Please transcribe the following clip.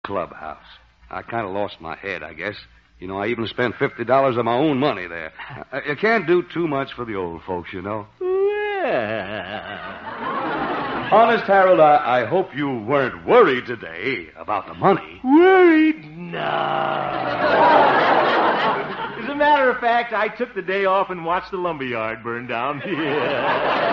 clubhouse. I kind of lost my head, I guess. You know, I even spent $50 of my own money there. You can't do too much for the old folks, you know. Honest, Harold, I hope you weren't worried today about the money. Worried? No. As a matter of fact, I took the day off and watched the lumberyard burn down. Yeah.